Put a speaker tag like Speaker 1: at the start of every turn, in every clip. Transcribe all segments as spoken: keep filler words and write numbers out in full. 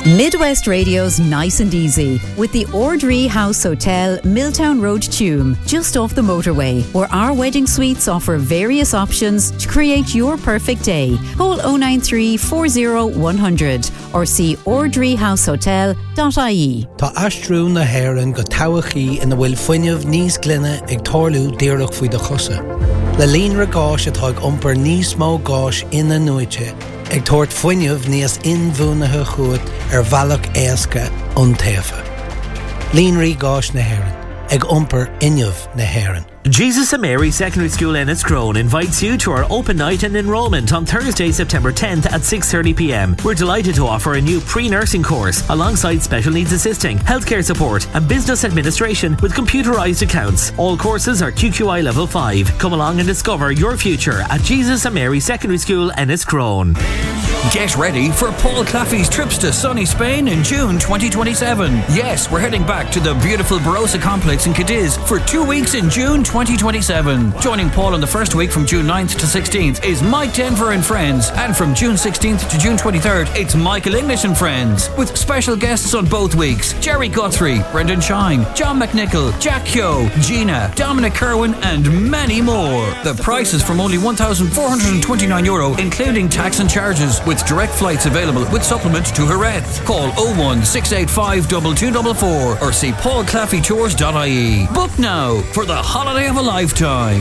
Speaker 1: Midwest Radio's Nice and Easy with the Ordree House Hotel, Milltown Road, Tuam, just off the motorway, where our wedding suites offer various options to create your perfect day. Call oh nine three, four oh, one hundred or see ordree house hotel dot I E.
Speaker 2: Tá astrú na Héireann go tauachaí ina bhfuil fuinneamh níos glynne ag tarlú díreach faoi de chusa. Le líonra gáis atá ag iompar níos mó gáis ina nuaite, ag tuairt fuinneamh níos inmhúnathe chuat ar bhealach éasca iontaofa. Líonraí gáis na Héireann, ag iompar inneamh na Héireann.
Speaker 3: Jesus and Mary Secondary School Enniscrone invites you to our open night and enrolment on Thursday, September tenth at six thirty p m. We're delighted to offer a new pre-nursing course alongside special needs assisting, healthcare support and business administration with computerised accounts. All courses are Q Q I level five. Come along and discover your future at Jesus and Mary Secondary School Enniscrone.
Speaker 4: Get ready for Paul Claffey's trips to sunny Spain in June twenty twenty-seven. Yes, we're heading back to the beautiful Barossa complex in Cadiz for two weeks in June twenty twenty-seven. Joining Paul in the first week from June ninth to sixteenth is Mike Denver and Friends, and from June sixteenth to June twenty-third it's Michael English and Friends, with special guests on both weeks: Jerry Guthrie, Brendan Shine, John McNichol, Jack Kyo, Gina, Dominic Kerwin and many more. The price is from only one thousand four hundred twenty-nine euro including tax and charges, with direct flights available with supplement to Jerez. Call oh one, six eight five, two two four four or see paul claffey tours dot I E. Book now for the holiday of a lifetime.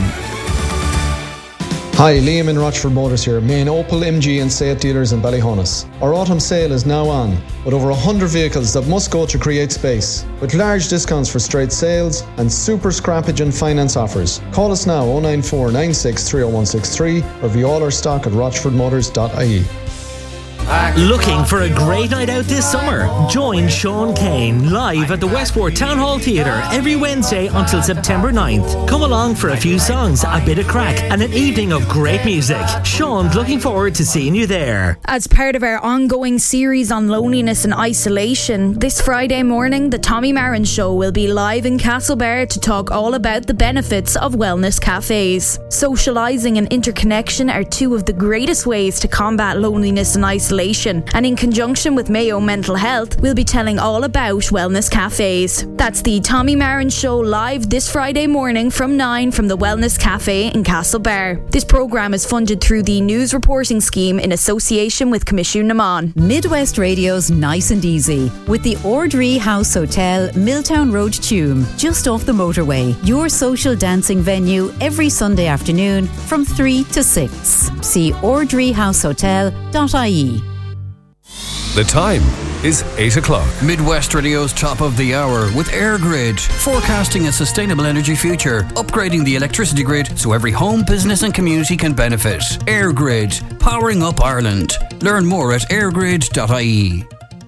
Speaker 5: Hi, Liam in Rochford Motors here, main Opel, M G and Seat dealers in Ballyhonus. Our autumn sale is now on, with over one hundred vehicles that must go to create space, with large discounts for straight sales and super scrappage and finance offers. Call us now oh nine four, nine six, three oh one six three or view all our stock at rochford motors dot I E.
Speaker 3: Looking for a great night out this summer? Join Sean Kane live at the Westport Town Hall Theatre every Wednesday until September ninth. Come along for a few songs, a bit of crack and an evening of great music. Sean's looking forward to seeing you there.
Speaker 6: As part of our ongoing series on loneliness and isolation, this Friday morning the Tommy Marin Show will be live in Castlebar to talk all about the benefits of wellness cafes. Socialising and interconnection are two of the greatest ways to combat loneliness and isolation. And in conjunction with Mayo Mental Health, we'll be telling all about wellness cafes. That's the Tommy Marin Show live this Friday morning from nine from the Wellness Cafe in Castlebar. This programme is funded through the News Reporting Scheme in association with Commission Naman.
Speaker 1: Midwest Radio's Nice and Easy with the Ordree House Hotel, Milltown Road, Tuam, just off the motorway. Your social dancing venue every Sunday afternoon from three to six. See ordree house hotel dot I E.
Speaker 7: The time is eight o'clock.
Speaker 4: Midwest Radio's top of the hour with AirGrid, forecasting a sustainable energy future, upgrading the electricity grid so every home, business and community can benefit. AirGrid, powering up Ireland. Learn more at airgrid dot I E.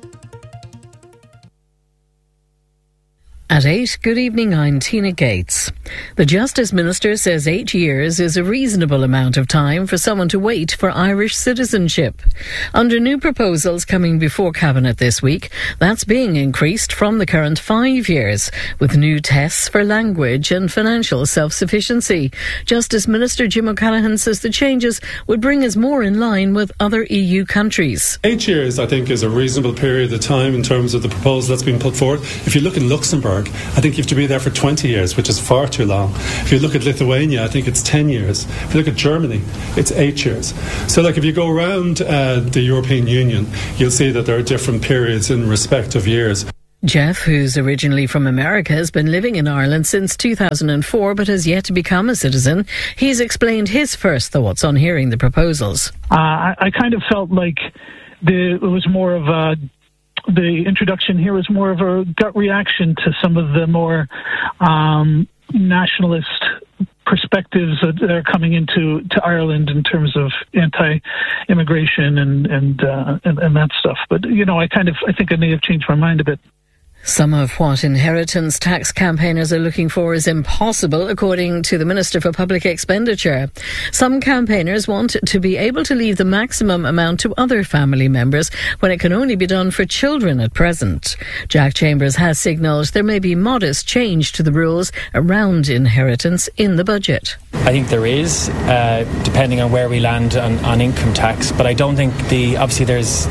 Speaker 8: At eight, good evening, I'm Tina Gates. The Justice Minister says eight years is a reasonable amount of time for someone to wait for Irish citizenship. Under new proposals coming before Cabinet this week, that's being increased from the current five years, with new tests for language and financial self-sufficiency. Justice Minister Jim O'Callaghan says the changes would bring us more in line with other E U countries.
Speaker 9: Eight years, I think, is a reasonable period of time in terms of the proposal that's been put forward. If you look in Luxembourg, I think you have to be there for twenty years, which is far too long. If you look at Lithuania, I think it's ten years. If you look at Germany, it's eight years. So like if you go around uh, the European Union, you'll see that there are different periods in respect of years.
Speaker 8: Jeff, who's originally from America, has been living in Ireland since two thousand four but has yet to become a citizen. He's explained his first thoughts on hearing the proposals.
Speaker 10: Uh, I, I kind of felt like the, it was more of a The introduction here was more of a gut reaction to some of the more um, nationalist perspectives that are coming into to Ireland in terms of anti-immigration and and, uh, and and that stuff. But you know, I kind of I think I may have changed my mind a bit.
Speaker 8: Some of what inheritance tax campaigners are looking for is impossible, according to the Minister for Public Expenditure. Some campaigners want to be able to leave the maximum amount to other family members when it can only be done for children at present. Jack Chambers has signalled there may be modest change to the rules around inheritance in the budget.
Speaker 11: I think there is, uh, depending on where we land on, on income tax, but I don't think the, obviously there's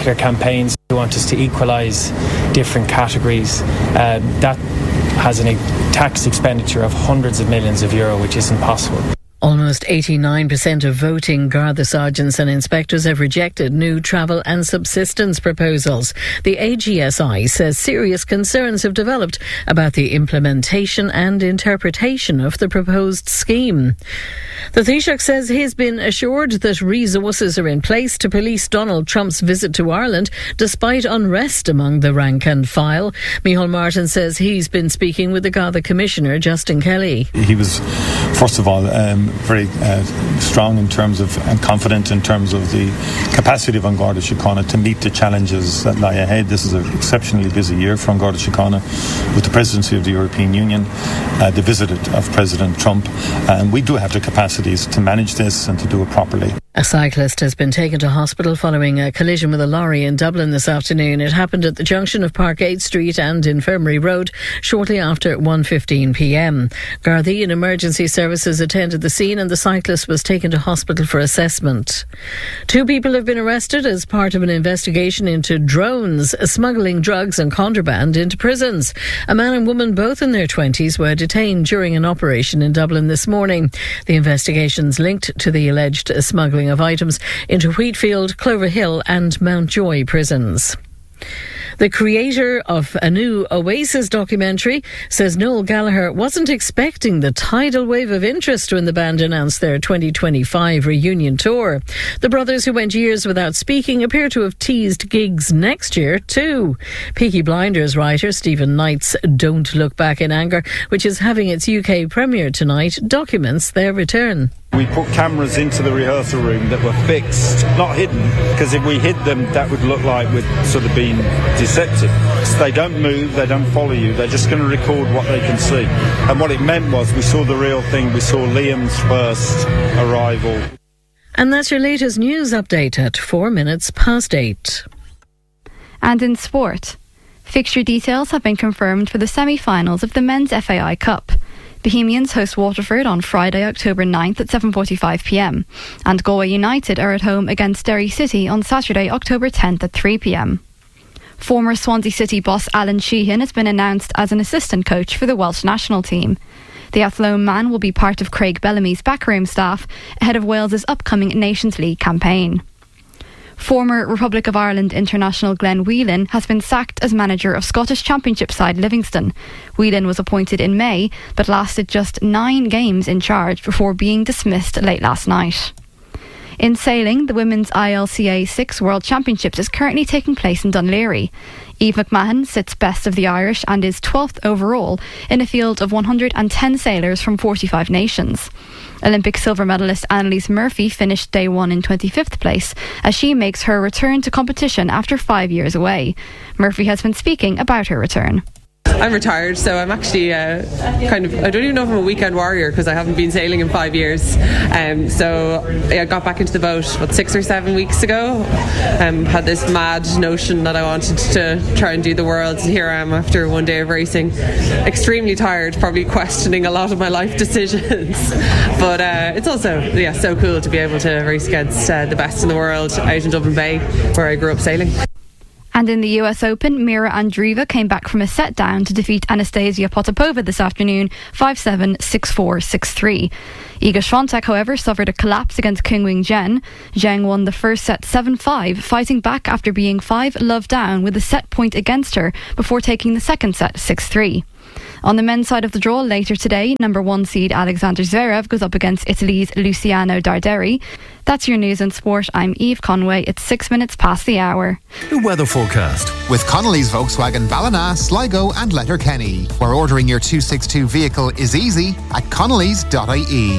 Speaker 11: particular campaigns. We want us to equalise different categories. Uh, that has a tax expenditure of hundreds of millions of euro, which isn't possible.
Speaker 8: Almost eighty-nine percent of voting Garda sergeants and inspectors have rejected new travel and subsistence proposals. The A G S I says serious concerns have developed about the implementation and interpretation of the proposed scheme. The Taoiseach says he's been assured that resources are in place to police Donald Trump's visit to Ireland despite unrest among the rank and file. Micheál Martin says he's been speaking with the Garda Commissioner, Justin Kelly.
Speaker 12: He was, first of all, um, very uh, strong in terms of and confident in terms of the capacity of An Garda Síochána to meet the challenges that lie ahead. This is an exceptionally busy year for An Garda Síochána with the presidency of the European Union, uh, the visit of President Trump, and we do have the capacities to manage this and to do it properly.
Speaker 8: A cyclist has been taken to hospital following a collision with a lorry in Dublin this afternoon. It happened at the junction of Parkgate Street and Infirmary Road shortly after one fifteen p m. Gardaí and emergency services attended the scene and the cyclist was taken to hospital for assessment. Two people have been arrested as part of an investigation into drones smuggling drugs and contraband into prisons. A man and woman, both in their twenties, were detained during an operation in Dublin this morning. The investigation's linked to the alleged smuggling of items into Wheatfield, Clover Hill and Mountjoy prisons. The creator of a new Oasis documentary says Noel Gallagher wasn't expecting the tidal wave of interest when the band announced their twenty twenty-five reunion tour. The brothers, who went years without speaking, appear to have teased gigs next year too. Peaky Blinders writer Stephen Knight's Don't Look Back in Anger, which is having its U K premiere tonight, documents their return.
Speaker 13: We put cameras into the rehearsal room that were fixed, not hidden, because if we hid them, that would look like we'd sort of been deceptive. So they don't move, they don't follow you, they're just going to record what they can see. And what it meant was we saw the real thing, we saw Liam's first arrival.
Speaker 8: And that's your latest news update at four minutes past eight.
Speaker 14: And in sport, fixture details have been confirmed for the semi-finals of the Men's F A I Cup. Bohemians host Waterford on Friday, October ninth at seven forty-five p m and Galway United are at home against Derry City on Saturday, October tenth at three p m. Former Swansea City boss Alan Sheehan has been announced as an assistant coach for the Welsh national team. The Athlone man will be part of Craig Bellamy's backroom staff ahead of Wales's upcoming Nations League campaign. Former Republic of Ireland international Glenn Whelan has been sacked as manager of Scottish Championship side Livingston. Whelan was appointed in May, but lasted just nine games in charge before being dismissed late last night. In sailing, the Women's I L C A Six World Championships is currently taking place in Dún Laoghaire. Eve McMahon sits best of the Irish and is twelfth overall in a field of one hundred ten sailors from forty-five nations. Olympic silver medalist Annalise Murphy finished day one in twenty-fifth place as she makes her return to competition after five years away. Murphy has been speaking about her return.
Speaker 15: I'm retired, so I'm actually uh, kind of, I don't even know if I'm a weekend warrior because I haven't been sailing in five years. Um, so I got back into the boat, what, six or seven weeks ago. Um, had this mad notion that I wanted to try and do the world, and here I am after one day of racing. Extremely tired, probably questioning a lot of my life decisions. But uh, it's also, yeah, so cool to be able to race against uh, the best in the world out in Dublin Bay, where I grew up sailing.
Speaker 14: And in the U S Open, Mira Andreeva came back from a set down to defeat Anastasia Potapova this afternoon, five seven, six four, six three. Iga Swiatek, however, suffered a collapse against Qinwen Zheng. Zheng won the first set seven five, fighting back after being five love down with a set point against her before taking the second set six three. On the men's side of the draw later today, number one seed Alexander Zverev goes up against Italy's Luciano Darderi. That's your news and sport. I'm Eve Conway. It's six minutes past the hour.
Speaker 16: The weather forecast
Speaker 17: with Connolly's Volkswagen Ballina, Sligo and Letterkenny, where ordering your two sixty-two vehicle is easy at connellys dot I E.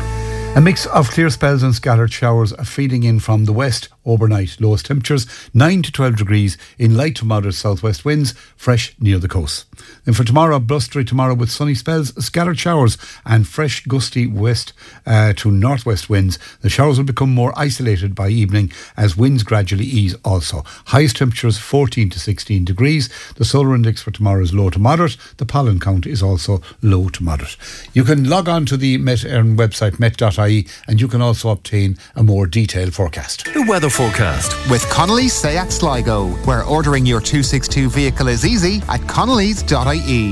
Speaker 18: A mix of clear spells and scattered showers are feeding in from the west overnight. Lowest temperatures nine to twelve degrees in light to moderate southwest winds, fresh near the coast. Then for tomorrow, blustery tomorrow with sunny spells, scattered showers and fresh gusty west uh, to northwest winds. The showers will become more isolated by evening as winds gradually ease also. Highest temperatures fourteen to sixteen degrees. The solar index for tomorrow is low to moderate. The pollen count is also low to moderate. You can log on to the Met Éireann website, met dot I E, and you can also obtain a more detailed forecast.
Speaker 16: The weather
Speaker 7: weather forecast.
Speaker 17: With Connolly's Seat Sligo, where ordering your two sixty-two vehicle is easy at connellys dot I E.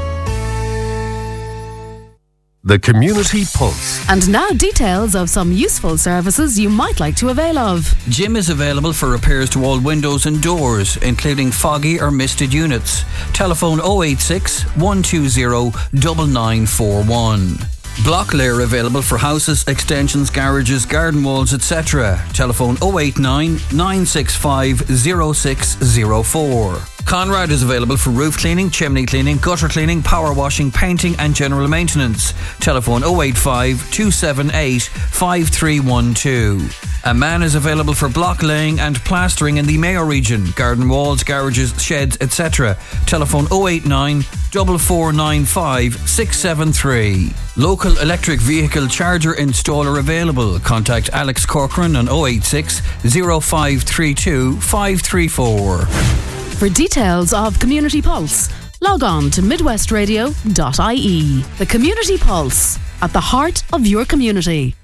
Speaker 7: The Community Pulse.
Speaker 16: And now details of some useful services you might like to avail of.
Speaker 4: Jim is available for repairs to all windows and doors, including foggy or misted units. Telephone oh eight six, one two zero, nine nine four one. Block layer available for houses, extensions, garages, garden walls, et cetera. Telephone oh eight nine, nine six five, oh six oh four. Conrad is available for roof cleaning, chimney cleaning, gutter cleaning, power washing, painting and general maintenance. Telephone oh eight five, two seven eight, five three one two. A man is available for block laying and plastering in the Mayo region, garden walls, garages, sheds, et cetera. Telephone oh eight nine, four four nine five, six seven three. Local electric vehicle charger installer available. Contact Alex Corcoran on oh eight six, oh five three two, five three four.
Speaker 16: For details of Community Pulse, log on to midwest radio dot I E. The Community Pulse, at the heart of your community.